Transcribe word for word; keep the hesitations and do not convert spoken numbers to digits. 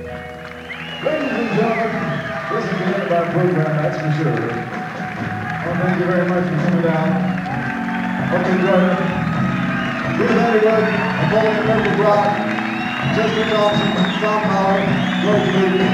Ladies and gentlemen, this is the end of our program, that's for sure. Well, thank you very much for coming down. Hope you enjoyed it. Bruce Underwood, Napoleon Purple Rock, Jessica Thompson, Tom Power, George Lee.